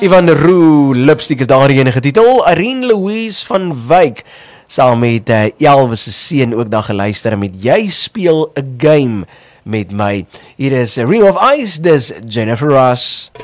Ivan Roux, Lipstick is daar enige titel. Irene Louise van Wyk, saam met Elwe se seun ook dan geluister met Jy speel 'n game met my. Hier is Ring of Ice, dis Jennifer Ross.